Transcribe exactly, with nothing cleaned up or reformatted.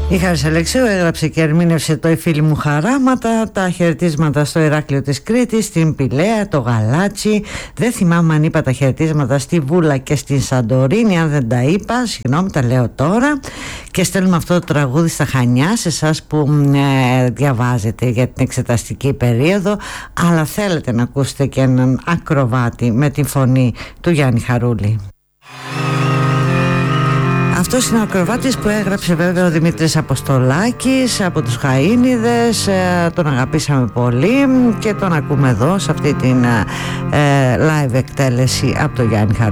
Η Χάρης Αλεξίου έγραψε και ερμήνευσε το «Η φίλη μου χαράματα», τα χαιρετίσματα στο Ηράκλειο της Κρήτης, στην Πηλαία, το Γαλάτσι. Δεν θυμάμαι αν είπα τα χαιρετίσματα στη Βούλα και στην Σαντορίνη. Αν δεν τα είπα, συγγνώμη, τα λέω τώρα. Και στέλνουμε αυτό το τραγούδι στα Χανιά, σε εσάς που ε, διαβάζετε για την εξεταστική περίοδο, αλλά θέλετε να ακούσετε και έναν ακροβάτη με τη φωνή του Γιάννη Χαρούλη. Αυτός είναι ο ακροβάτης που έγραψε βέβαια ο Δημήτρης Αποστολάκης από τους Χαΐνιδες. Τον αγαπήσαμε πολύ και τον ακούμε εδώ σε αυτή την live εκτέλεση από τον Γιάννη Χαρούλη.